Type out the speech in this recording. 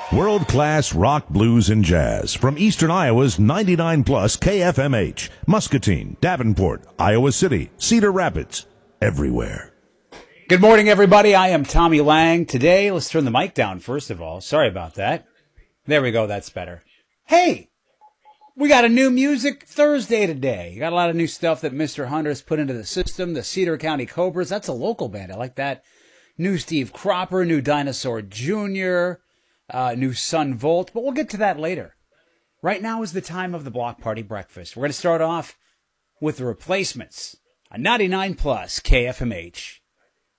World-class rock, blues, and jazz from Eastern Iowa's 99 plus KFMH, Muscatine, Davenport, Iowa City, Cedar Rapids, everywhere. Good morning, everybody. I am Tommy Lang. Today, let's turn the mic down, first of all. Sorry about that. There we go. That's better. Hey, we got a new Music Thursday today. You got a lot of new stuff that Mr. Hunter's put into the system. The Cedar County Cobras. That's a local band. I like that. New Steve Cropper, new Dinosaur Jr., new Sun Volt, but we'll get to that later. Right now is the time of the Block Party Breakfast. We're going to start off with the Replacements, a 99 plus KFMH.